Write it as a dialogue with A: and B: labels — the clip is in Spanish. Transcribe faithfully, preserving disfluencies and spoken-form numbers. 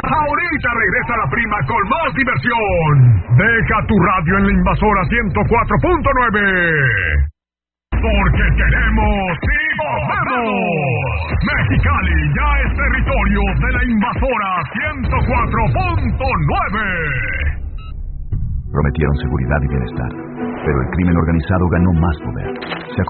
A: Ahorita regresa la prima con más diversión. Deja tu radio en la Invasora ciento cuatro punto nueve. Porque queremos y podemos. Mexicali ya es territorio de la Invasora ciento cuatro punto nueve.
B: Prometieron seguridad y bienestar, pero el crimen organizado ganó más poder. Se